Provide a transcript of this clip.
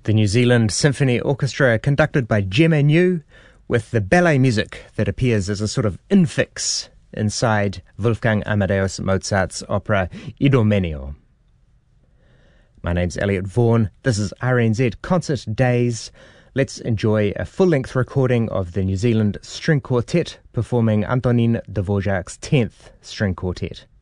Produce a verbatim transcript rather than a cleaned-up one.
The New Zealand Symphony Orchestra, conducted by Gemma New, with the ballet music that appears as a sort of infix inside Wolfgang Amadeus Mozart's opera Idomeneo. My name's Elliot Vaughan. This is R N Z Concert Days. Let's enjoy a full-length recording of the New Zealand String Quartet performing Antonin Dvorak's tenth String Quartet.